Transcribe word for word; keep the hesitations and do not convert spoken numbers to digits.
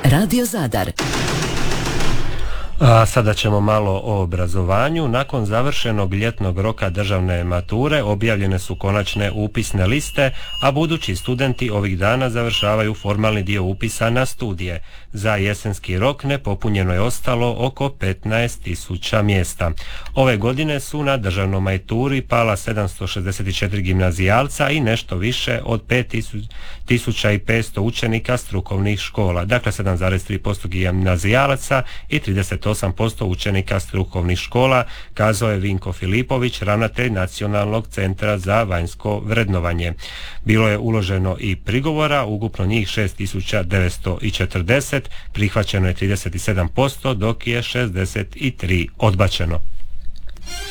Radio Zadar. A sada ćemo malo o obrazovanju. Nakon završenog ljetnog roka državne mature objavljene su konačne upisne liste, a budući studenti ovih dana završavaju formalni dio upisa na studije. Za jesenski rok nepopunjeno je ostalo oko petnaest tisuća mjesta. Ove godine su na državnoj maturi pala sedamsto šezdeset četiri gimnazijalca i nešto više od pet tisuća petsto učenika strukovnih škola, dakle sedam zarez tri posto gimnazijalaca i trideset osam posto učenika strukovnih škola, kazao je Vinko Filipović, ravnatelj Nacionalnog centra za vanjsko vrednovanje. Bilo je uloženo i prigovora, ukupno njih šest tisuća devetsto četrdeset, prihvaćeno je trideset sedam posto, dok je šezdeset tri odbačeno.